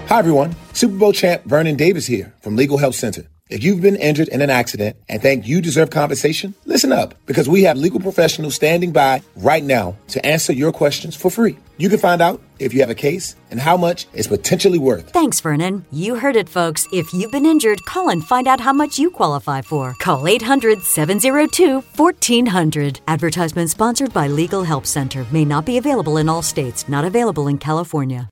Hi, everyone. Super Bowl champ Vernon Davis here from Legal Help Center. If you've been injured in an accident and think you deserve compensation, listen up, because we have legal professionals standing by right now to answer your questions for free. You can find out if you have a case and how much it's potentially worth. Thanks, Vernon. You heard it, folks. If you've been injured, call and find out how much you qualify for. Call 800-702-1400. Advertisement sponsored by Legal Help Center. May not be available in all states. Not available in California.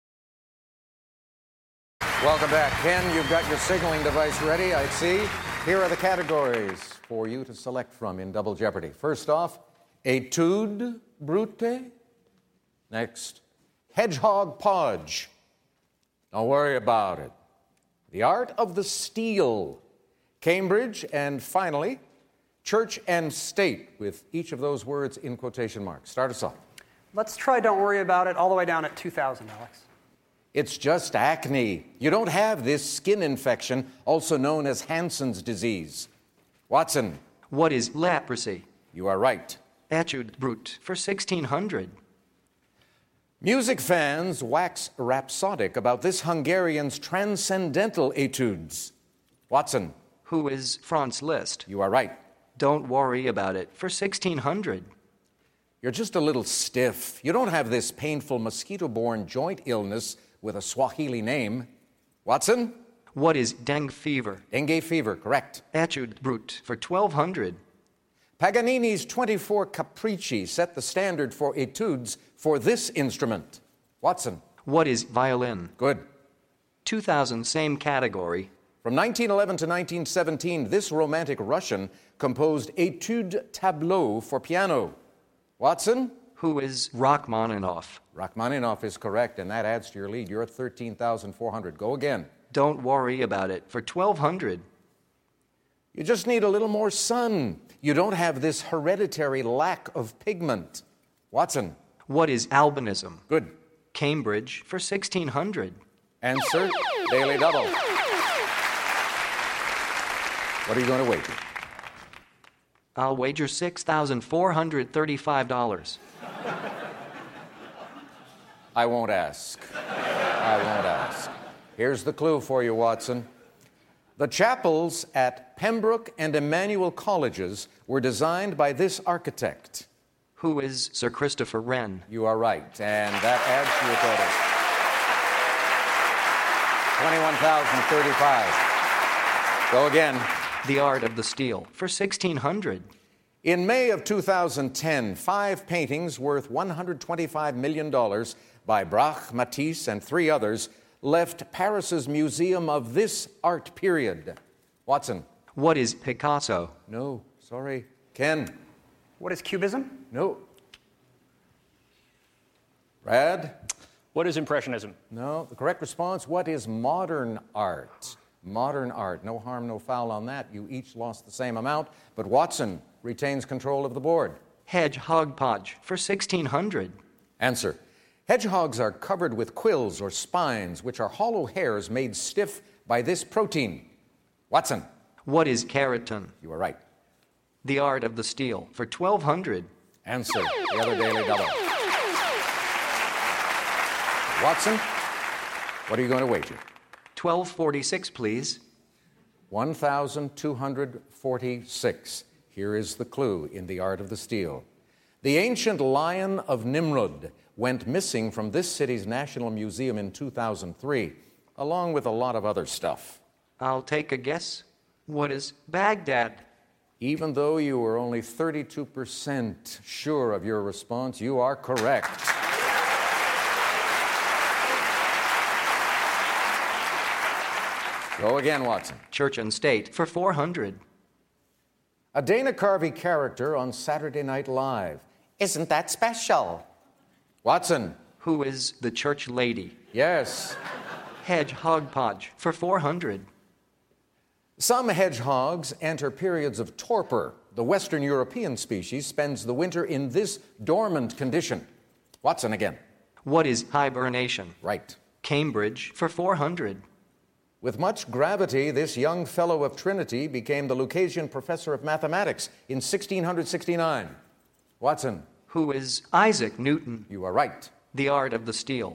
Welcome back. Ken, you've got your signaling device ready, I see. Here are the categories for you to select from in Double Jeopardy. First off, Etude Brute. Next, Hedgehog Podge. Don't worry about it. The Art of the Steal. Cambridge. And finally, Church and State, with each of those words in quotation marks. Start us off. Let's try Don't Worry About It all the way down at 2,000, Alex. It's just acne. You don't have this skin infection, also known as Hansen's disease. Watson. What is leprosy? You are right. Etude Brute for 1,600. Music fans wax rhapsodic about this Hungarian's transcendental etudes. Watson. Who is Franz Liszt? You are right. Don't worry about it for 1,600. You're just a little stiff. You don't have this painful mosquito-borne joint illness with a Swahili name. Watson? What is dengue fever? Dengue fever, correct. Etude Brute for 1,200. Paganini's 24 Capricci set the standard for etudes for this instrument. Watson? What is violin? Good. 2,000, same category. From 1911 to 1917, this romantic Russian composed Etude Tableau for piano. Watson? Who is Rachmaninoff? Rachmaninoff is correct, and that adds to your lead. You're at 13,400. Go again. Don't worry about it for 1,200. You just need a little more sun. You don't have this hereditary lack of pigment. Watson? What is albinism? Good. Cambridge for 1,600. Answer, Daily Double. What are you going to wager? I'll wager $6,435. I won't ask. I won't ask. Here's the clue for you, Watson. The chapels at Pembroke and Emmanuel colleges were designed by this architect. Who is Sir Christopher Wren? You are right, and that adds to your total. 21,035. Go again. The Art of the Steal for 1,600. In May of 2010, 5 paintings worth $125 million by Braque, Matisse, and 3 others left Paris's Museum of this art period. Watson. What is Picasso? No, sorry. Ken. What is Cubism? No. Brad. What is Impressionism? No. The correct response, what is modern art? Modern art. No harm, no foul on that. You each lost the same amount, but Watson retains control of the board. Hedgehog Podge for 1,600. Answer. Hedgehogs are covered with quills or spines, which are hollow hairs made stiff by this protein. Watson. What is keratin? You are right. The Art of the Steal for 1,200. Answer. The other Daily Double. Watson, what are you going to wager? 1,246, please. 1,246. Here is the clue in The Art of the Steal. The ancient lion of Nimrud went missing from this city's National Museum in 2003, along with a lot of other stuff. I'll take a guess. What is Baghdad? Even though you were only 32% sure of your response, you are correct. Go again, Watson. Church and State for 400. A Dana Carvey character on Saturday Night Live. Isn't that special? Watson. Who is the church lady? Yes. Hedgehog Podge for 400. Some hedgehogs enter periods of torpor. The Western European species spends the winter in this dormant condition. Watson again. What is hibernation? Right. Cambridge for 400. With much gravity, this young fellow of Trinity became the Lucasian professor of mathematics in 1669. Watson. Who is Isaac Newton? You are right. The Art of the Steal